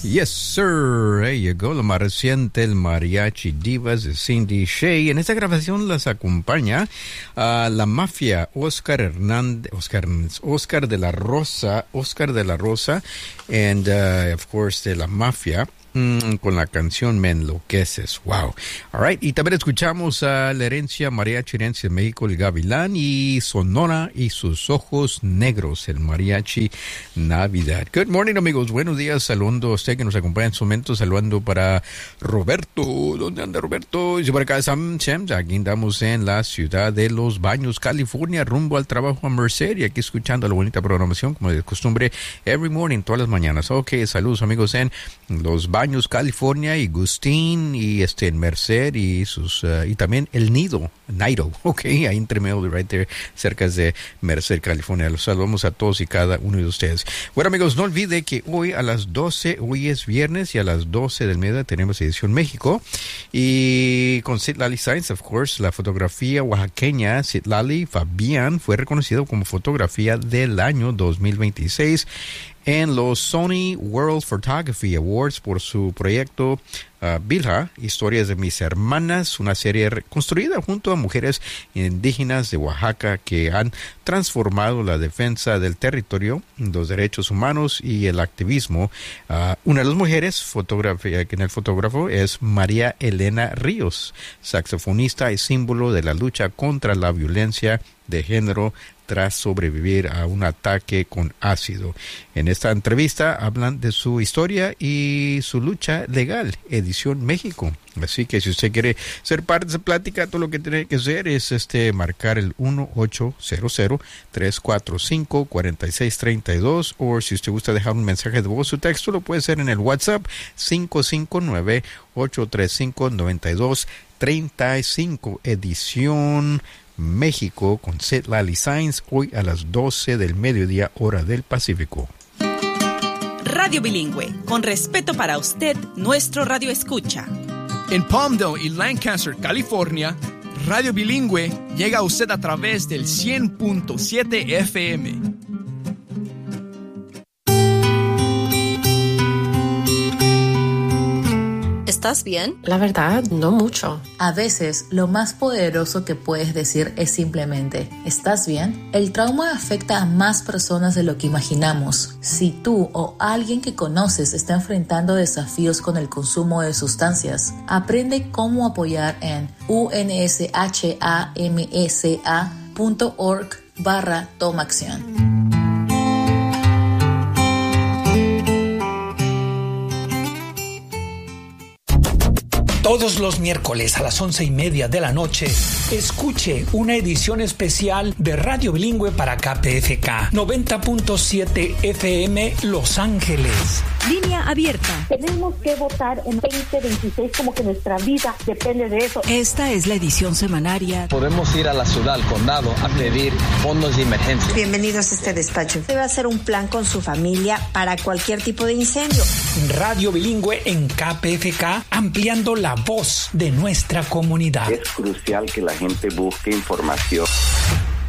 Yes, sir. There you go. Lo más reciente, el Mariachi Divas de Cindy Shay. En esta grabación las acompaña la Mafia, Oscar de la Rosa, and of course de la Mafia. Con la canción Me Enloqueces. Wow. All right. Y también escuchamos a la Herencia Mariachi Herencia de México, el Gavilán, y Sonora y sus ojos negros, el Mariachi Navidad. Good morning, amigos. Buenos días. Saludando a usted que nos acompaña en su momento. Saludando para Roberto. ¿Dónde anda Roberto? Y por acá Sam. Aquí andamos en la ciudad de Los Baños, California, rumbo al trabajo a Merced. Y aquí escuchando la bonita programación, como de costumbre, every morning, todas las mañanas. Ok, saludos, amigos, en Los Baños, California, y Gustín, y en Merced, y y también el Nido, okay, ahí entre medio, right there, cerca de Merced, California. Los saludamos a todos y cada uno de ustedes. Bueno, amigos, no olvide que hoy a las 12, hoy es viernes, y a las 12 del mediodía tenemos Edición México, y con Citlali Sainz, of course, la fotografía oaxaqueña Citlali Fabián fue reconocido como fotografía del año 2026 en los Sony World Photography Awards por su proyecto Bilha, Historias de mis hermanas, una serie construida junto a mujeres indígenas de Oaxaca que han transformado la defensa del territorio, los derechos humanos y el activismo. Una de las mujeres en el fotógrafo es María Elena Ríos, saxofonista y símbolo de la lucha contra la violencia de género tras sobrevivir a un ataque con ácido. En esta entrevista hablan de su historia y su lucha legal, Edición México. Así que si usted quiere ser parte de esa plática, todo lo que tiene que hacer es marcar el 1-800-345-4632, o si usted gusta dejar un mensaje de voz o texto, lo puede hacer en el WhatsApp 559-835-9235. Edición México con Citlali Sainz, hoy a las 12 del mediodía, hora del Pacífico. Radio Bilingüe, con respeto para usted, nuestro radio escucha. En Palmdale y Lancaster, California, Radio Bilingüe llega a usted a través del 100.7 FM. ¿Estás bien? La verdad, no mucho. A veces, lo más poderoso que puedes decir es simplemente, ¿estás bien? El trauma afecta a más personas de lo que imaginamos. Si tú o alguien que conoces está enfrentando desafíos con el consumo de sustancias, aprende cómo apoyar en unshmsa.org/tomaacción. Todos los miércoles a las 11:30 de la noche, escuche una edición especial de Radio Bilingüe para KPFK 90.7 FM Los Ángeles. Línea abierta. Tenemos que votar en 2026 como que nuestra vida depende de eso. Esta es la edición semanaria. Podemos ir a la ciudad, al condado, a pedir fondos de emergencia. Bienvenidos a este despacho. Debe hacer un plan con su familia para cualquier tipo de incendio. Radio Bilingüe en KPFK, ampliando la voz de nuestra comunidad. Es crucial que la gente busque información.